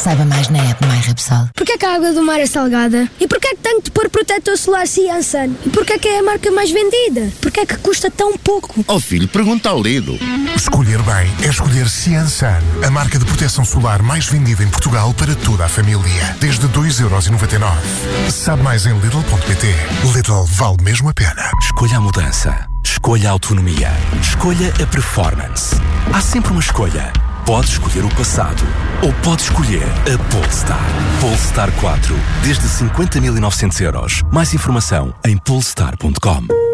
Saiba mais na app My Repsol. Porquê que a água do mar é salgada? E porquê que tenho de pôr protetor solar Ciansan? E porquê que é a marca mais vendida? Porquê que custa tão pouco? Oh filho, pergunta ao Lido. Escolher bem é escolher Ciansan, a marca de proteção solar mais vendida em Portugal para toda a família. Desde 2,99€. Sabe mais em Lidl.pt. Lidl vale mesmo a pena. Escolha a mudança. Escolha a autonomia. Escolha a performance. Há sempre uma escolha. Pode escolher o passado ou pode escolher a Polestar. Polestar 4, desde 50.900€. Mais informação em polestar.com.